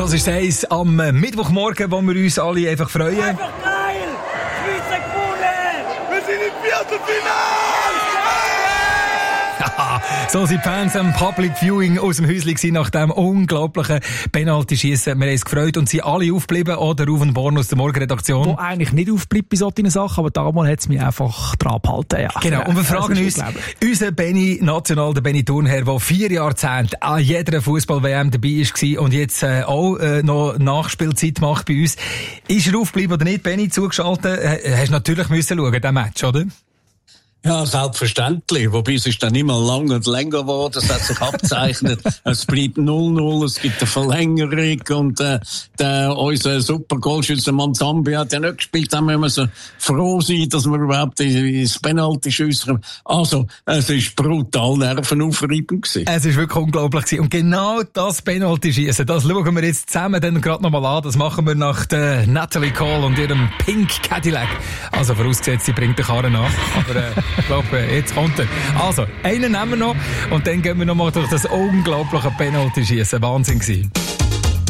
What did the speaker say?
Das ist eins am Mittwochmorgen, wo wir uns alle einfach freuen. Einfach geil! Schweiz hat gewonnen! Wir sind im Viertelfinale! So sind die Fans am Public Viewing aus dem Häuschen gewesen, nach dem unglaublichen Penalty-Schiessen. Wir haben uns gefreut und sind alle aufgeblieben. Oder Ruf und Born aus der Morgenredaktion. Wo eigentlich nicht aufbleibt bei solchen Sachen, aber damals hat es mich einfach dran gehalten. Ja. Genau, und wir fragen uns, unser Benny National, der Benny Thurnherr, der 4 Jahrzehnte an jeder Fußball-WM dabei war und jetzt auch noch Nachspielzeit macht bei uns. Ist er aufgeblieben oder nicht, Benny, zugeschaltet? Hast du natürlich müssen schauen, den Match, oder? Ja, selbstverständlich. Wobei es ist dann immer lang und länger geworden. Es hat sich abgezeichnet. Es bleibt 0-0. Es gibt eine Verlängerung. Und, unser super Goalschützer Manzambi hat ja nicht gespielt. Da müssen wir so froh sein, dass wir überhaupt ins Penalty schiessen. Also, es ist brutal nervenaufreibend gewesen. Es ist wirklich unglaublich gewesen. Und genau das Penalty-Schiessen, das schauen wir jetzt zusammen dann gerade nochmal an. Das machen wir nach der Natalie Cole und ihrem Pink Cadillac. Also, vorausgesetzt, sie bringt den Karren nach. Aber, ich glaube, jetzt kommt er. Also, einen nehmen wir noch und dann gehen wir noch mal durch das unglaubliche Penalty-Schiessen. Wahnsinn gewesen.